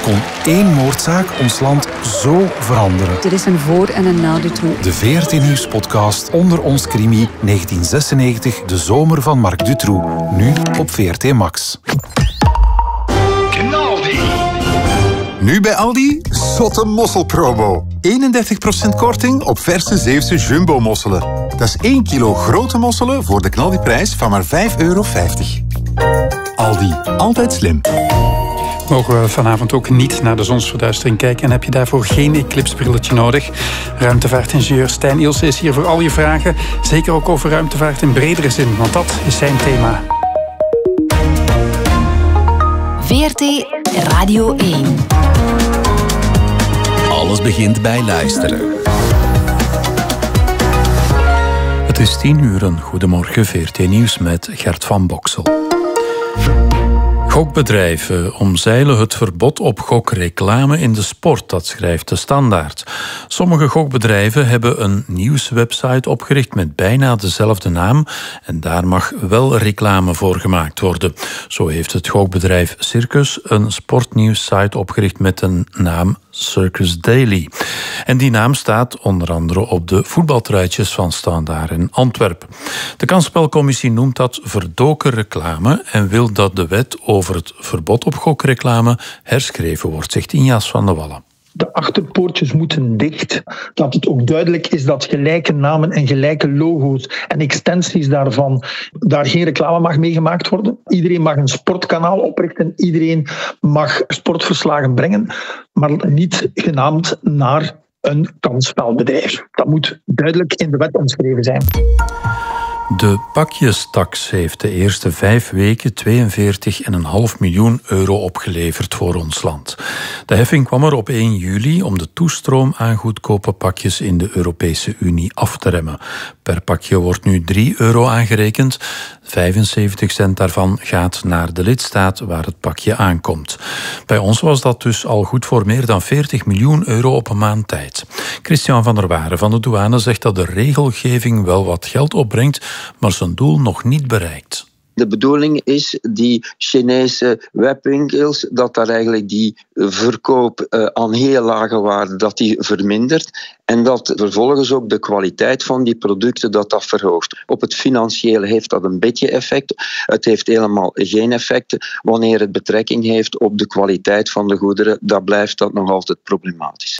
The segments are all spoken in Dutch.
kon één moordzaak ons land zo veranderen? Er is een voor- en een na de toe. De VRT Nieuws-podcast Onder ons crimi 1996, de zomer van Marc Dutroux. Nu op VRT Max. Nu bij Aldi, zotte mosselpromo. 31% korting op verse Zeeuwse jumbo-mosselen. Dat is 1 kilo grote mosselen voor de knaldiprijs van maar €5,50. Aldi, altijd slim. Mogen we vanavond ook niet naar de zonsverduistering kijken en heb je daarvoor geen eclipsbrilletje nodig? Ruimtevaartingenieur Stijn Ilse is hier voor al je vragen. Zeker ook over ruimtevaart in bredere zin, want dat is zijn thema. VRT Radio 1. Alles begint bij luisteren. Het is 10:00. Goedemorgen, VRT Nieuws met Gert van Boksel. Gokbedrijven omzeilen het verbod op gokreclame in de sport, dat schrijft de Standaard. Sommige gokbedrijven hebben een nieuwswebsite opgericht met bijna dezelfde naam en daar mag wel reclame voor gemaakt worden. Zo heeft het gokbedrijf Circus een sportnieuwssite opgericht met een naam Circus Daily. En die naam staat onder andere op de voetbaltruitjes van Standaard in Antwerpen. De kansspelcommissie noemt dat verdoken reclame en wil dat de wet over het verbod op gokreclame herschreven wordt, zegt Injas van de Wallen. De achterpoortjes moeten dicht. Dat het ook duidelijk is dat gelijke namen en gelijke logo's en extensies daarvan daar geen reclame mag mee gemaakt worden. Iedereen mag een sportkanaal oprichten. Iedereen mag sportverslagen brengen. Maar niet genaamd naar een kansspelbedrijf. Dat moet duidelijk in de wet omschreven zijn. De pakjestaks heeft de eerste 5 weken 42,5 miljoen euro opgeleverd voor ons land. De heffing kwam er op 1 juli om de toestroom aan goedkope pakjes in de Europese Unie af te remmen. Per pakje wordt nu €3 aangerekend. 75 cent daarvan gaat naar de lidstaat waar het pakje aankomt. Bij ons was dat dus al goed voor meer dan 40 miljoen euro op een maand tijd. Christian van der Waren van de douane zegt dat de regelgeving wel wat geld opbrengt, maar zijn doel nog niet bereikt. De bedoeling is die Chinese webwinkels, dat daar eigenlijk die verkoop aan heel lage waarde dat die vermindert en dat vervolgens ook de kwaliteit van die producten dat verhoogt. Op het financiële heeft dat een beetje effect. Het heeft helemaal geen effect. Wanneer het betrekking heeft op de kwaliteit van de goederen, dan blijft dat nog altijd problematisch.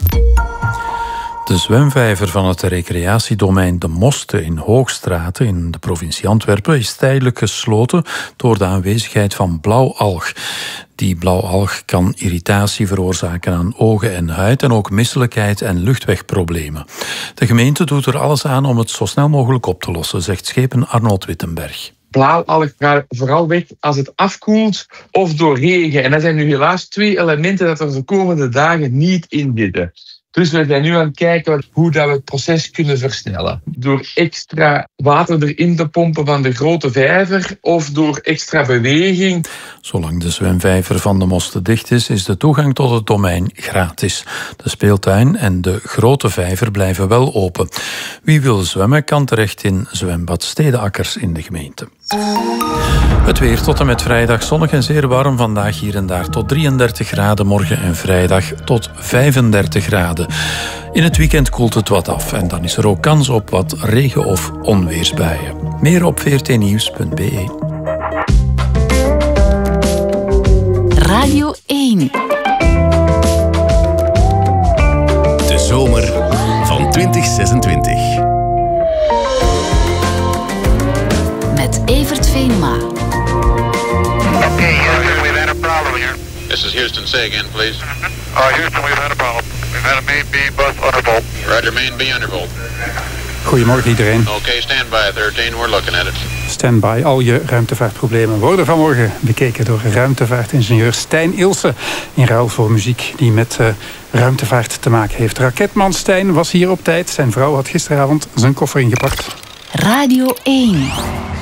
De zwemvijver van het recreatiedomein De Moste in Hoogstraten in de provincie Antwerpen is tijdelijk gesloten door de aanwezigheid van blauwalg. Die blauwalg kan irritatie veroorzaken aan ogen en huid en ook misselijkheid en luchtwegproblemen. De gemeente doet er alles aan om het zo snel mogelijk op te lossen, zegt schepen Arnold Wittenberg. Blauwalg gaat vooral weg als het afkoelt of door regen. En dat zijn nu helaas 2 elementen dat er de komende dagen niet in zitten. Dus we zijn nu aan het kijken hoe dat we het proces kunnen versnellen. Door extra water erin te pompen van de grote vijver of door extra beweging. Zolang de zwemvijver van De Moste dicht is, is de toegang tot het domein gratis. De speeltuin en de grote vijver blijven wel open. Wie wil zwemmen kan terecht in zwembad Stedenakkers in de gemeente. Het weer tot en met vrijdag zonnig en zeer warm. Vandaag hier en daar tot 33 graden. Morgen en vrijdag tot 35 graden. In het weekend koelt het wat af. En dan is er ook kans op wat regen- of onweersbuien. Meer op vrtnieuws.be. Radio 1. De zomer van 2026. Met Evert Venema. Okay, Houston, we've had a problem here. This is Houston. Say again, please. Houston, we've had a problem. We've had a main B bus undervolt. Roger, main B undervolt. Goedemorgen iedereen. Okay, stand by 13. We're looking at it. Stand by. Al je ruimtevaartproblemen worden vanmorgen bekeken door ruimtevaartingenieur Stijn Ilse. In ruil voor muziek die met ruimtevaart te maken heeft. Raketman Stijn was hier op tijd. Zijn vrouw had gisteravond zijn koffer ingepakt. Radio 1.